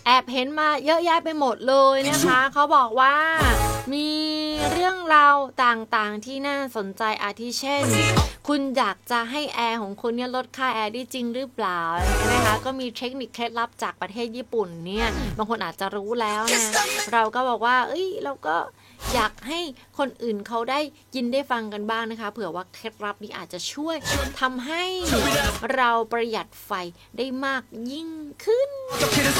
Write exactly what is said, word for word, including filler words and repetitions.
แอบเห็นมาเยอะแยะไปหมดเลยนะคะเขาบอกว่ามีเรื่องราวต่างๆที่น่าสนใจอาทิเช่นคุณอยากจะให้แอร์ของคุณเนี่ยลดค่าแอร์ได้จริงหรือเปล่านะคะก็มีเทคนิคเคล็ดลับจากประเทศญี่ปุ่นเนี่ยบางคนอาจจะรู้แล้วนะเราก็บอกว่าเอ้ยเราก็อยากให้คนอื่นเขาได้ยินได้ฟังกันบ้างนะคะเผื่อว่าเคล็ดลับนี้อาจจะช่วยทำให้เราประหยัดไฟได้มากยิ่งขึ้น